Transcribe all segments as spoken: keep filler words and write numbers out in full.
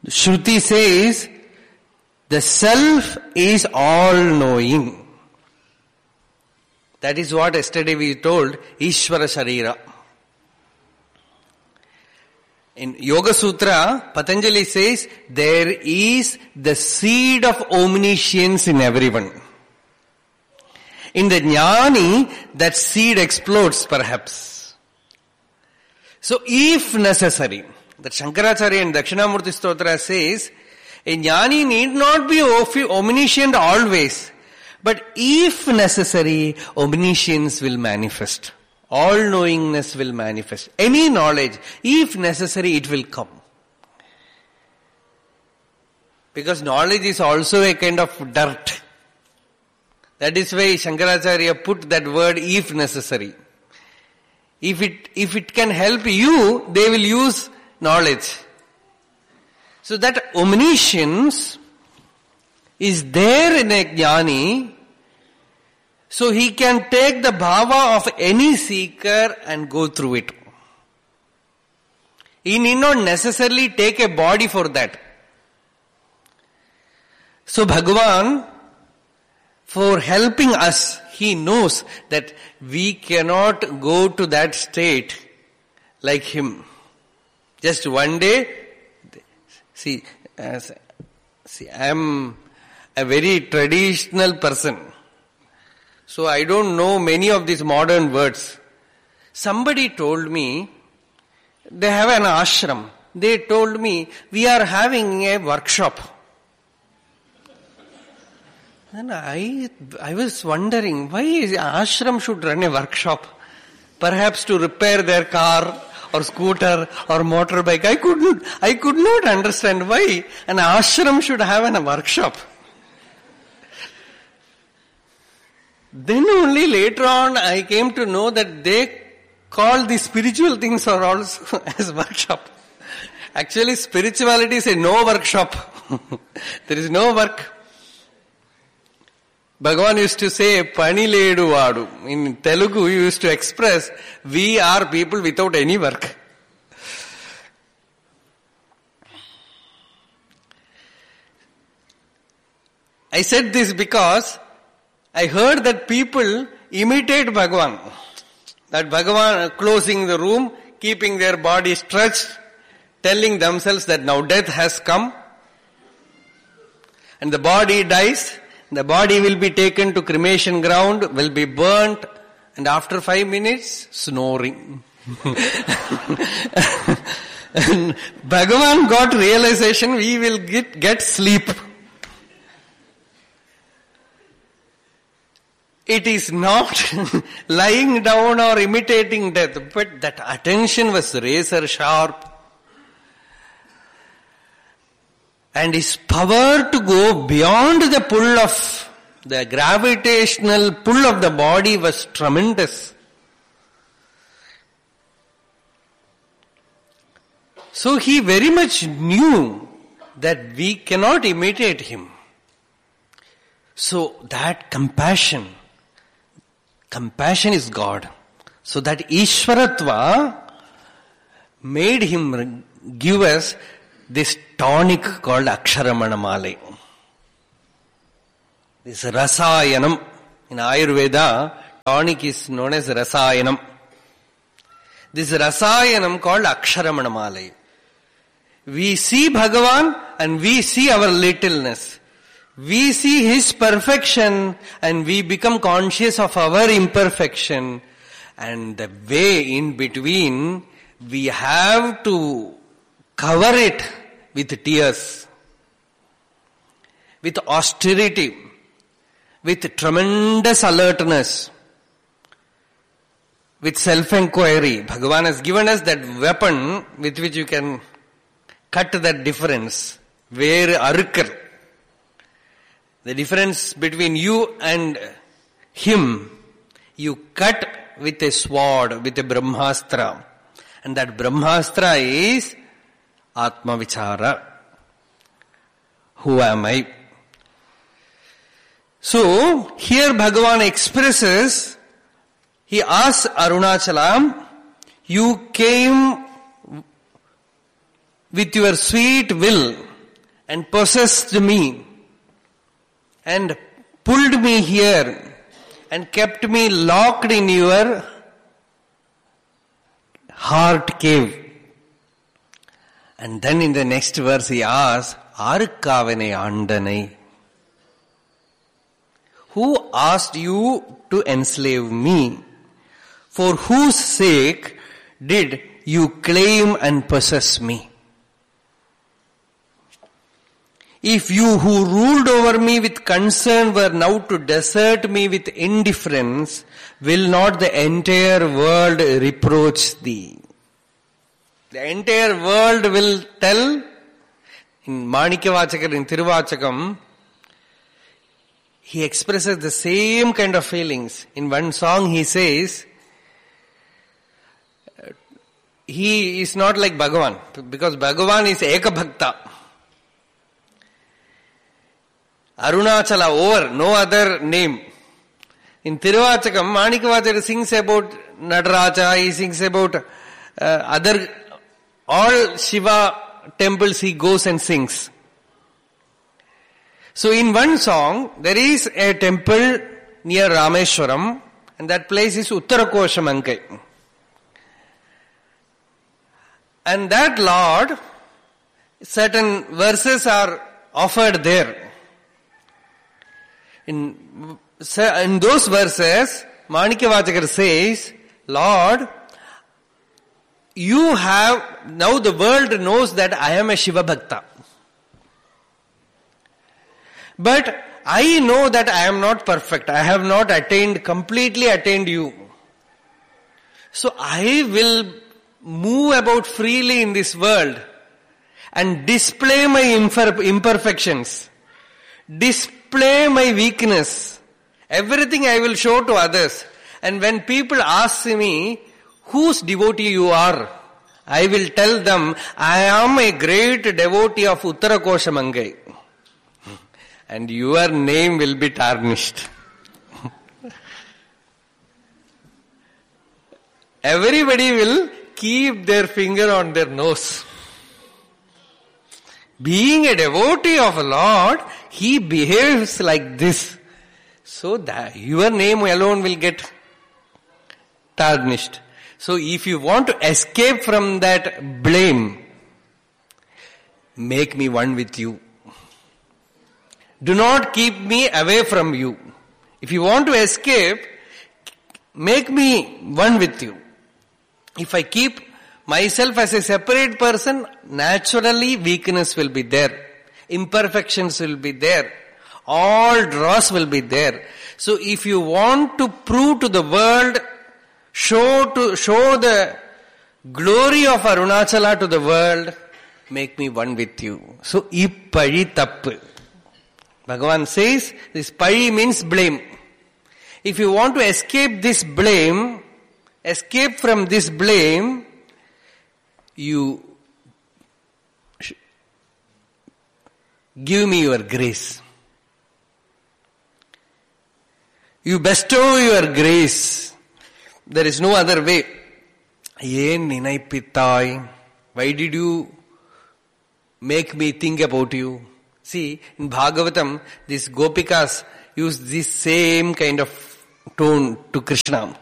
Shruti says, the self is all-knowing. That is what yesterday we told, Ishvara Sharira. In Yoga Sutra, Patanjali says, there is the seed of omniscience in everyone. In the Jnani, that seed explodes perhaps. So if necessary, that Shankaracharya in Dakshinamurti Stotra says, a Jnani need not be omniscient always, but if necessary, omniscience will manifest. All-knowingness will manifest. Any knowledge, if necessary, it will come. Because knowledge is also a kind of dirt. That is why Shankaracharya put that word, if necessary. If it, if it can help you, they will use knowledge. So that omniscience is there in a jnani, so he can take the bhava of any seeker and go through it. He need not necessarily take a body for that. So Bhagavan, for helping us, he knows that we cannot go to that state like him. Just one day, see, as, see, I am a very traditional person. So I don't know many of these modern words. Somebody told me, they have an ashram. They told me, we are having a workshop. And I, I was wondering, why is ashram should run a workshop? Perhaps to repair their car or scooter or motorbike. I couldn't, I could not understand why an ashram should have an, a workshop. Then only later on I came to know that they call the spiritual things are also as workshop. Actually spirituality is a no workshop. There is no work. Bhagavan used to say, Pani ledu vaadu. In Telugu he used to express, we are people without any work. I said this because I heard that people imitate Bhagavan. That Bhagavan closing the room, keeping their body stretched, telling themselves that now death has come and the body dies. The body will be taken to cremation ground, will be burnt, and after five minutes, snoring. And Bhagavan got realization, we will get, get sleep. It is not lying down or imitating death, but that attention was razor sharp. And his power to go beyond the pull of, the gravitational pull of the body was tremendous. So he very much knew that we cannot imitate him. So that compassion, compassion is God. So that Ishvaratva made him give us this tonic called Aksharamanamale. This Rasayanam. In Ayurveda, tonic is known as Rasayanam. This Rasayanam called Aksharamanamale. We see Bhagavan and we see our littleness. We see his perfection and we become conscious of our imperfection. And the way in between, we have to cover it with tears, with austerity, with tremendous alertness, with self-inquiry. Bhagavan has given us that weapon with which you can cut that difference. Where arukar, the difference between you and him, you cut with a sword, with a Brahmastra. And that Brahmastra is Atma Vichara. Who am I? So, here Bhagavan expresses, he asks Arunachalam, you came with your sweet will and possessed me and pulled me here and kept me locked in your heart cave. And then in the next verse he asks, Arukavane Andanai. Who asked you to enslave me? For whose sake did you claim and possess me? If you who ruled over me with concern were now to desert me with indifference, will not the entire world reproach thee? The entire world will tell, in Manikyavachakar, in Tiruvachakam, he expresses the same kind of feelings. In one song he says, he is not like Bhagavan, because Bhagavan is Eka Bhakta. Arunachala over, no other name. In Tiruvachakam, Manikyavachakar sings about Nadaraja, he sings about uh, other, all Shiva temples he goes and sings. So in one song, there is a temple near Rameshwaram, and that place is Uttarakoshamankai. And that Lord, certain verses are offered there. In, in those verses, Manikyavachakar says, Lord, you have, now the world knows that I am a Shiva Bhakta. But I know that I am not perfect. I have not attained, completely attained you. So I will move about freely in this world and display my imperfections, display my weakness. Everything I will show to others. And when people ask me, whose devotee you are, I will tell them, I am a great devotee of Uttarakoshamangai. And your name will be tarnished. Everybody will keep their finger on their nose. Being a devotee of a Lord, he behaves like this. So that your name alone will get tarnished. So if you want to escape from that blame, make me one with you. Do not keep me away from you. If you want to escape, make me one with you. If I keep myself as a separate person, naturally weakness will be there. Imperfections will be there. All dross will be there. So if you want to prove to the world, show to show the glory of Arunachala to the world, make me one with you. So, ippari tappu. Bhagavan says, this pari means blame. If you want to escape this blame, escape from this blame, you give me your grace. You bestow your grace. There is no other way. Yen ninaipittai. Why did you make me think about you? See, in Bhagavatam, these Gopikas use this same kind of tone to Krishna.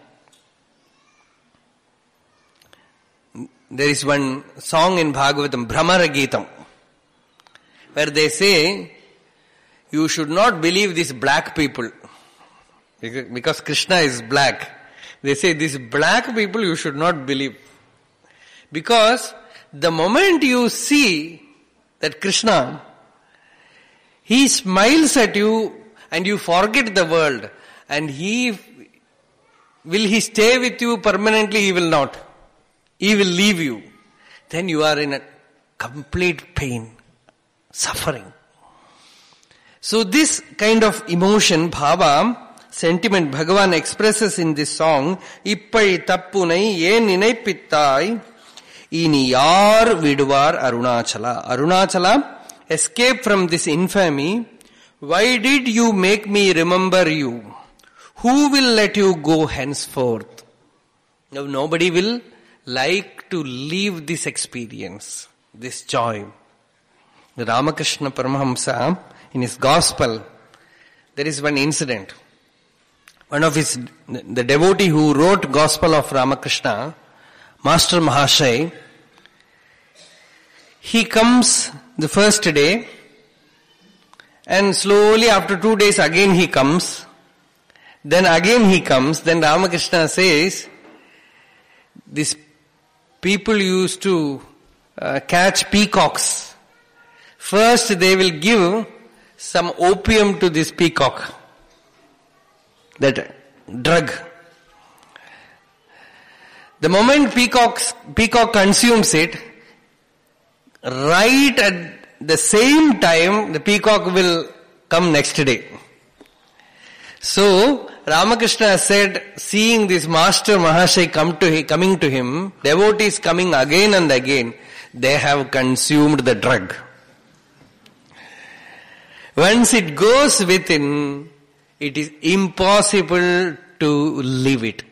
There is one song in Bhagavatam, Brahmara Geetam, where they say, you should not believe these black people. Because Krishna is black. They say, these black people you should not believe. Because the moment you see that Krishna, he smiles at you and you forget the world, and he, will he stay with you permanently? He will not. He will leave you. Then you are in a complete pain, suffering. So this kind of emotion, bhava, sentiment, Bhagavan expresses in this song, Ippai tappunai yen ninaipittai, ini yar viduvar Arunachala. Arunachala, escape from this infamy. Why did you make me remember you? Who will let you go henceforth? Now nobody will like to leave this experience, this joy. The Ramakrishna Paramahamsa, in his gospel, there is one incident. One of his, the devotee who wrote Gospel of Ramakrishna, Master Mahashay, he comes the first day, and slowly after two days again he comes, then again he comes, then Ramakrishna says, these people used to uh, catch peacocks. First they will give some opium to this peacock, that drug. The moment peacocks, peacock consumes it, right at the same time the peacock will come next day. So Ramakrishna said, seeing this Master Mahashay come to him, coming to him, devotees coming again and again, they have consumed the drug. Once it goes within, it is impossible to leave it.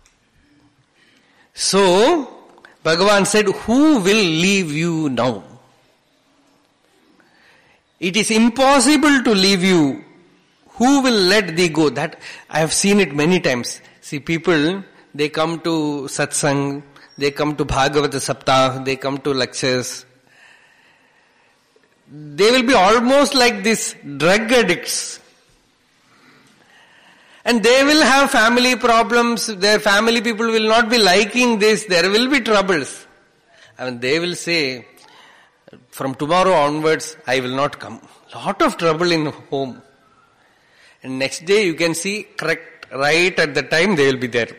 So, Bhagavan said, who will leave you now? It is impossible to leave you. Who will let thee go? That, I have seen it many times. See, people, they come to satsang, they come to Bhagavata Saptah, they come to lectures. They will be almost like these drug addicts. And they will have family problems, their family people will not be liking this, there will be troubles. And they will say, from tomorrow onwards, I will not come. Lot of trouble in home. And next day you can see, correct, right at the time they will be there.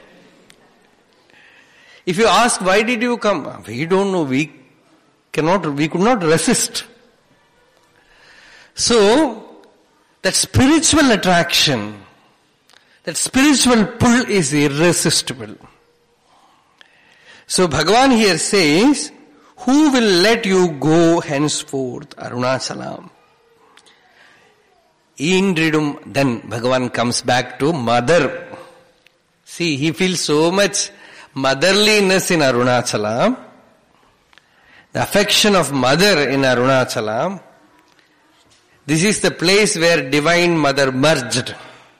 If you ask, why did you come? We don't know, we cannot, we could not resist. So, that spiritual attraction, that spiritual pull is irresistible. So Bhagavan here says, who will let you go henceforth, Arunachalam? Indridum, then Bhagavan comes back to mother. See, he feels so much motherliness in Arunachalam. The affection of mother in Arunachalam. This is the place where Divine Mother merged.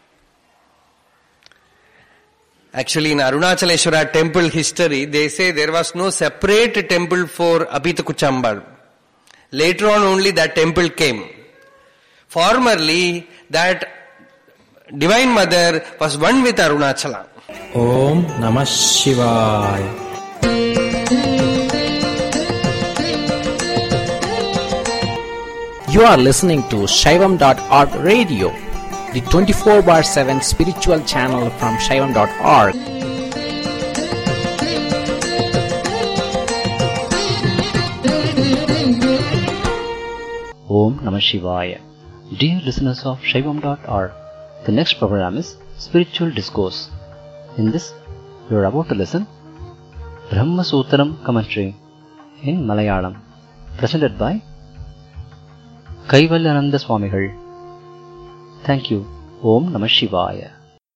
Actually, in Arunachaleshwara temple history, they say there was no separate temple for Apitakuchambal. Later on only that temple came. Formerly, that Divine Mother was one with Arunachala. Om Namah Shivaya. You are listening to Shaivam dot org radio, the twenty-four bar seven spiritual channel from Shaivam dot org. Om Namah Shivaya. Dear listeners of Shaivam dot org, the next program is Spiritual Discourse. In this, you are about to listen Brahma Sutram commentary in Malayalam, presented by Kaivalyananda Swamigal. Thank you. Om Namah Shivaya.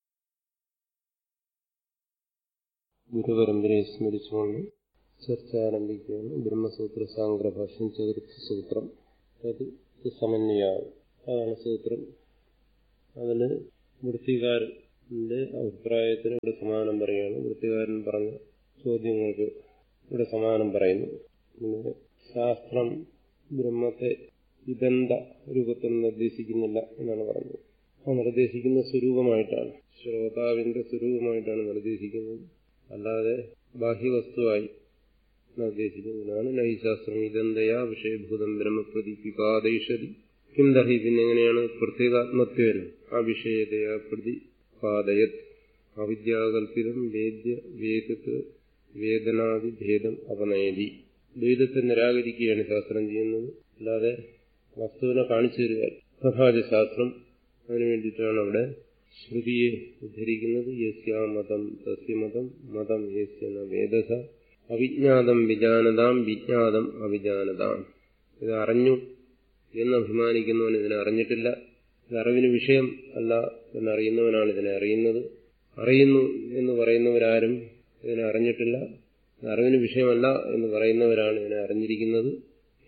ഗുരുപരമ്പരയെ സ്മരിച്ചുകൊണ്ട് ചർച്ച ആരംഭിക്കുകയാണ്. ബ്രഹ്മസൂത്ര സാംഗ്രഭാഷ്യം ചതുർത്ഥ സൂത്രം, അത് സമന്വയാകും. അതാണ് സൂത്രം. അതിന് വൃത്തികാരന്റെ അഭിപ്രായത്തിന് ഇവിടെ സമാനം പറയുകയാണ്. വൃത്തികാരൻ പറഞ്ഞ ചോദ്യങ്ങൾക്ക് ഇവിടെ സമാനം പറയുന്നു. ശാസ്ത്രം ബ്രഹ്മത്തെ ഇതെന്ത രൂപത്തിൽ നിർദ്ദേശിക്കുന്നില്ല എന്നാണ് പറഞ്ഞത്. ആ നിർദ്ദേശിക്കുന്ന സ്വരൂപമായിട്ടാണ്, ശ്രോതാവിന്റെ സ്വരൂപമായിട്ടാണ് നിർദ്ദേശിക്കുന്നത്, അല്ലാതെ ബാഹ്യവസ്തുവായി നിർദ്ദേശിക്കുന്നതിനാണ്. നൈശാസ്ത്രം ഇതെന്തയാ വിഷയഭൂതം ബ്രഹ്മപ്രതിപാദയിഷതി കിന്തർഹി. പിന്നെ എങ്ങനെയാണ് പ്രത്യേകാത്മത്വേന ആ വിഷയതയാ പ്രതിപാദയത് അവിദ്യാകൽപിതം വേദ്യ വേദത്ത് വേദനാദിഭേദം അപനയതി. ദ്വൈതത്തെ നിരാകരിക്കുകയാണ് ശാസ്ത്രം ചെയ്യുന്നത്, അല്ലാതെ വസ്തുവിനെ കാണിച്ചു തരിക. സഹാജശാസ്ത്രം അതിനു വേണ്ടിയിട്ടാണ് അവിടെ ശ്രുതിയെ ഉദ്ധരിക്കുന്നത്. യസ്യാ മതം തസ്യ മതം മതം യസ്യ ന വേദസ അവിജ്ഞാതം വിജാനതാം വിജ്ഞാതം അവിജാനതാം. ഇത് അറിഞ്ഞു എന്ന് അഭിമാനിക്കുന്നവൻ ഇതിനെ അറിഞ്ഞിട്ടില്ല. ഇത് അറിവിന് വിഷയം അല്ല എന്നറിയുന്നവനാണ് ഇതിനെ അറിയുന്നത്. അറിയുന്നു എന്ന് പറയുന്നവരാരും ഇതിനെ അറിഞ്ഞിട്ടില്ല. അറിവിന് വിഷയമല്ല എന്ന് പറയുന്നവരാണ് ഇതിനെ അറിഞ്ഞിരിക്കുന്നത്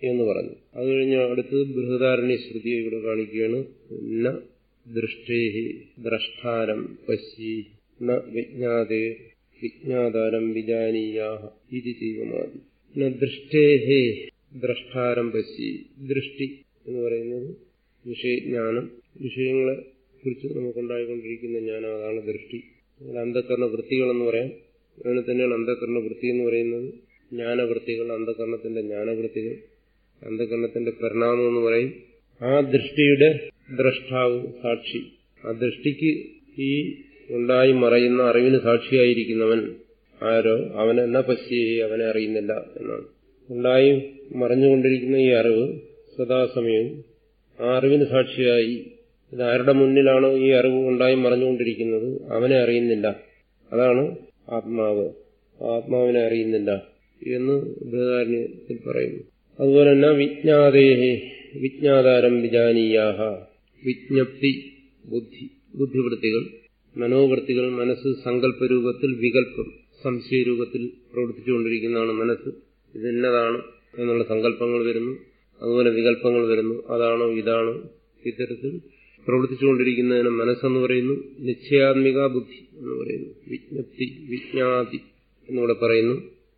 എന്ന് പറഞ്ഞു. അത് കഴിഞ്ഞ് അടുത്ത് ബൃഹദാരണ്യ ശ്രുതിയെ ഇവിടെ കാണിക്കുകയാണ്. ന ദൃഷ്ടേഹി ദ്രഷ്ടാരം പശ്യി ന വിജ്ഞാതേ വിജ്ഞാതാരം വിജാനീയാഹ ഇതി ജീവമാതി. ന ദൃഷ്ടേഹേ ദ്രഷ്ടാരം പശ്യി. ദൃഷ്ടി എന്ന് പറയുന്നത് വിഷയജ്ഞാനം, വിഷയങ്ങളെ കുറിച്ച് നമുക്കുണ്ടായിക്കൊണ്ടിരിക്കുന്ന ജ്ഞാനം, അതാണ് ദൃഷ്ടി. അന്ധകരണ വൃത്തികളെന്ന് പറയാം. അങ്ങനെ തന്നെയാണ് അന്ധകരണ വൃത്തി എന്ന് പറയുന്നത്. ജ്ഞാനവൃത്തികൾ, അന്ധകരണത്തിന്റെ ജ്ഞാനവൃത്തികൾ, അന്ധകരണത്തിന്റെ പരിണാമം എന്ന് പറയും. ആ ദൃഷ്ടിയുടെ ദ്രഷ്ടാവ്, സാക്ഷി, ആ ദൃഷ്ടിക്ക് ഈ ഉണ്ടായി മറയുന്ന അറിവിന് സാക്ഷിയായിരിക്കുന്നവൻ ആരോ അവനെ എന്ന പശ്യേ, അവനെ അറിയുന്നില്ല എന്നാണ്. ഉണ്ടായി മറഞ്ഞുകൊണ്ടിരിക്കുന്ന ഈ അറിവ് സദാസമയവും ആ അറിവിന് സാക്ഷിയായി, ഇതാരുടെ മുന്നിലാണോ ഈ അറിവ് ഉണ്ടായി മറഞ്ഞുകൊണ്ടിരിക്കുന്നത് അവനെ അറിയുന്നില്ല. അതാണ് ആത്മാവ്. ആത്മാവിനെ അറിയുന്നില്ല എന്ന് ബൃഹദാരണ്യത്തിൽ പറയുന്നു. അതുപോലെ തന്നെ വിജ്ഞാതേഹേ വിജ്ഞാതാരം വിജാനീയാഹ. വിജ്ഞപ്തി, ബുദ്ധി, ബുദ്ധിവൃത്തികൾ, മനോവൃത്തികൾ, മനസ്സ് സങ്കല്പരൂപത്തിൽ, വികല്പം, സംശയരൂപത്തിൽ പ്രവർത്തിച്ചുകൊണ്ടിരിക്കുന്നതാണ് മനസ്സ്. ഇതെന്നതാണ് എന്നുള്ള സങ്കല്പങ്ങൾ വരുന്നു, അതുപോലെ വികല്പങ്ങൾ വരുന്നു. അതാണോ ഇതാണോ ഇത്തരത്തിൽ പ്രവർത്തിച്ചുകൊണ്ടിരിക്കുന്നതിന് മനസ്സെന്ന് പറയുന്നു. നിശ്ചയാത്മിക ബുദ്ധി എന്ന് പറയുന്നു. വിജ്ഞപ്തി, വിജ്ഞാതി എന്നിവിടെ പറയുന്നു.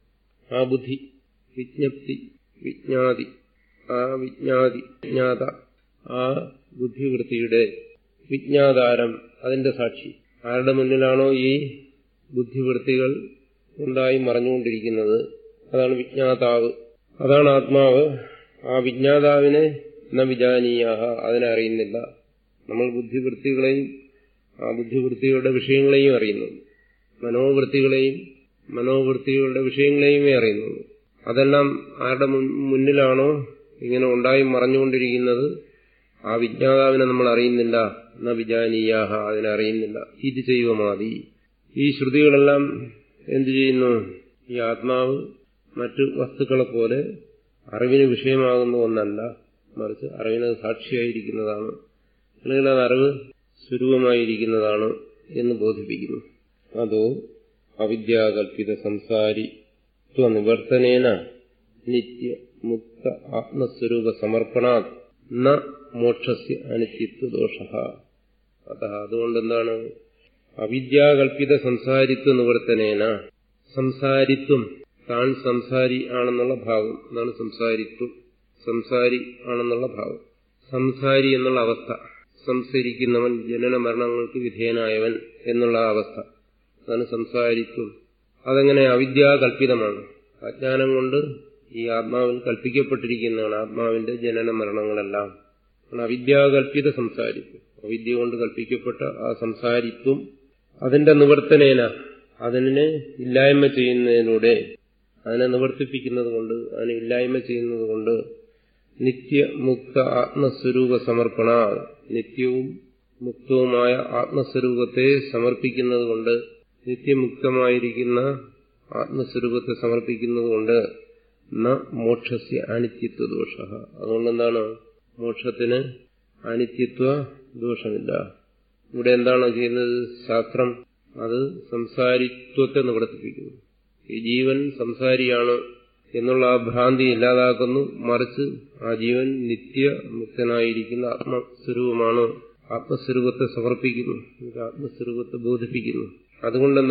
ആ ബുദ്ധി, വിജ്ഞപ്തി, വിജ്ഞാതി, ആ വിജ്ഞാതി, വിജ്ഞാത, ആ ബുദ്ധിവൃത്തിയുടെ വിജ്ഞാതാരം, അതിന്റെ സാക്ഷി. ആരുടെ മുന്നിലാണോ ഈ ബുദ്ധിവൃത്തികൾ ഉണ്ടായി മറഞ്ഞുകൊണ്ടിരിക്കുന്നത് അതാണ് വിജ്ഞാതാവ്, അതാണ് ആത്മാവ്. ആ വിജ്ഞാതാവിനെ ന വിജാനീയാഹ, അതിനെ അറിയുന്നില്ല. നമ്മൾ ബുദ്ധിവൃത്തികളെയും ആ ബുദ്ധിവൃത്തികളുടെ വിഷയങ്ങളെയും അറിയുന്നു, മനോവൃത്തികളെയും മനോവൃത്തികളുടെ വിഷയങ്ങളെയുമേ അറിയുന്നു. അതെല്ലാം ആരുടെ മുന്നിലാണോ ഇങ്ങനെ ഉണ്ടായി മറഞ്ഞുകൊണ്ടിരിക്കുന്നത് ആ വിജ്ഞാതാവിനെ നമ്മൾ അറിയുന്നില്ല. ന വിജാനീയാഹ, അതിനെ അറിയുന്നില്ല. ഇത് ചെയ്യുവമാതി. ഈ ശ്രുതികളെല്ലാം എന്തു ചെയ്യുന്നു? ഈ ആത്മാവ് മറ്റു വസ്തുക്കളെ പോലെ അറിവിന് വിഷയമാകുന്ന ഒന്നല്ല, മറിച്ച് അറിവിന് സാക്ഷിയായിരിക്കുന്നതാണ്, അല്ലെങ്കിൽ അത് അറിവ് സ്വരൂപമായിരിക്കുന്നതാണ് എന്ന് ബോധിപ്പിക്കുന്നു. അതോ അവിദ്യാകൽപിത സംസാരി നിവർത്തനേന നിത്യ മുക്ത ആത്മസ്വരൂപ സമർപ്പണാ ന മോക്ഷസ്യ അനിത്യത്വ ദോഷ. അത അതുകൊണ്ടെന്താണ്? അവിദ്യാകൽപിത സംസാരിത്വ നിവർത്തനേന, സംസാരിത്വം, താൻ സംസാരി ആണെന്നുള്ള ഭാവം, അതാണ് സംസാരിത്വം. സംസാരി ആണെന്നുള്ള ഭാവം, സംസാരി എന്നുള്ള അവസ്ഥ, സംസരിക്കുന്നവൻ, ജനന മരണങ്ങൾക്ക് വിധേയനായവൻ എന്നുള്ള അവസ്ഥ, അതാണ് സംസാരിത്വം. അതെങ്ങനെ? അവിദ്യാകൽപിതമാണ്. അജ്ഞാനം കൊണ്ട് ഈ ആത്മാവിൽ കൽപ്പിക്കപ്പെട്ടിരിക്കുന്നതാണ് ആത്മാവിന്റെ ജനന മരണങ്ങളെല്ലാം. അവിദ്യാകൽപിത സംസാരിത്വം, അവിദ്യ കൊണ്ട് കൽപ്പിക്കപ്പെട്ട ആ സംസാരിത്വം, അതിന്റെ നിവർത്തനേന, അതിനെ ഇല്ലായ്മ ചെയ്യുന്നതിലൂടെ, അതിനെ നിവർത്തിപ്പിക്കുന്നത് കൊണ്ട്, അതിനെ ഇല്ലായ്മ ചെയ്യുന്നത് കൊണ്ട് നിത്യമുക്ത ആത്മസ്വരൂപ സമർപ്പണ, നിത്യവും മുക്തവുമായ ആത്മസ്വരൂപത്തെ സമർപ്പിക്കുന്നത് കൊണ്ട്, നിത്യമുക്തമായിരിക്കുന്ന ആത്മസ്വരൂപത്തെ സമർപ്പിക്കുന്നത് കൊണ്ട് ന മോക്ഷസ്യ അനിത്യത്വ ദോഷ. അതുകൊണ്ടെന്താണ്? മോക്ഷത്തിന് അനിത്യത്വ ദോഷമില്ല. ഇവിടെ എന്താണ് ചെയ്യുന്നത്? ശാസ്ത്രം അത് സംസാരിത്വത്തെ നിവർത്തിപ്പിക്കുന്നു. ഈ ജീവൻ സംസാരിയാണ് എന്നുള്ള ആ ഭ്രാന്തി ഇല്ലാതാക്കുന്നു. മറിച്ച് ആ ജീവൻ നിത്യ മുക്തനായിരിക്കുന്ന ആത്മസ്വരൂപമാണ്. ആത്മസ്വരൂപത്തെ സമർപ്പിക്കുന്നു, ആത്മസ്വരൂപത്തെ ബോധിപ്പിക്കുന്നു. അതുകൊണ്ട്